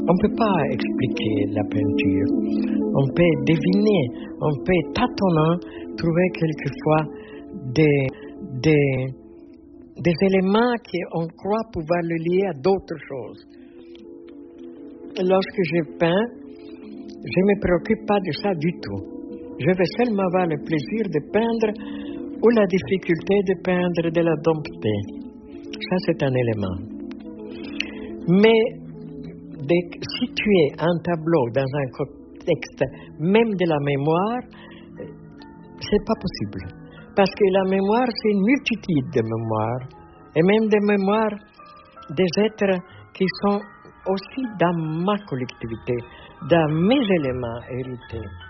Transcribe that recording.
On ne peut pas expliquer la peinture. On peut deviner, on peut tâtonnant trouver quelquefois des éléments qu'on croit pouvoir le lier à d'autres choses. Lorsque je peins, je ne me préoccupe pas de ça du tout. Je veux seulement avoir le plaisir de peindre ou la difficulté de peindre, de la dompter. Ça, c'est un élément. Mais de situer un tableau dans un contexte, même de la mémoire, c'est pas possible. Parce que la mémoire, c'est une multitude de mémoires. Et même des mémoires des êtres qui sont aussi dans ma collectivité, dans mes éléments hérités.